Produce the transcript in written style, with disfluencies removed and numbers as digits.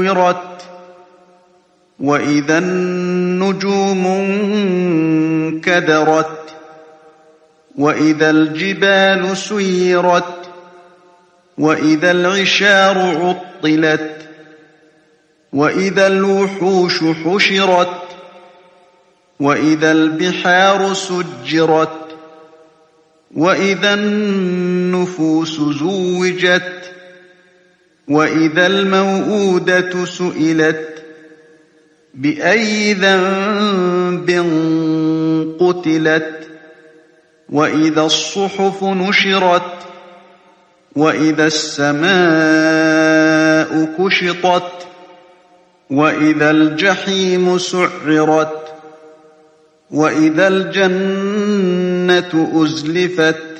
كُوِّرَتْ وَإِذَا النُّجُومُ انكَدَرَتْ وَإِذَا الْجِبَالُ سُيِّرَتْ وَإِذَا الْعِشَارُ عُطِّلَتْ وَإِذَا الْوُحُوشُ حُشِرَتْ وَإِذَا الْبِحَارُ سُجِّرَتْ وَإِذَا النُّفُوسُ زُوِّجَتْ وَإِذَا الْمَوْءُودَةُ سُئِلَتْ بِأَيِّ ذَنبٍ قُتِلَتْ وَإِذَا الصُّحُفُ نُشِرَتْ وَإِذَا السَّمَاءُ كُشِطَتْ وَإِذَا الْجَحِيمُ سُعِّرَتْ وَإِذَا الْجَنَّةُ أُزْلِفَتْ